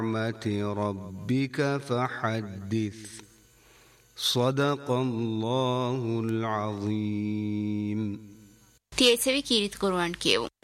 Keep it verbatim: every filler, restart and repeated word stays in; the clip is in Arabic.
نعمة ربك فحدث صدق الله العظيم. තියේසවි කීරිත කුර්ආන් කියවමු.